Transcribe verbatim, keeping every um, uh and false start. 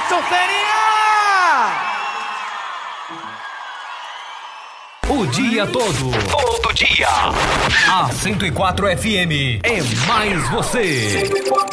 Sonferinha! O dia todo. Todo dia. A cento e quatro F M é mais você.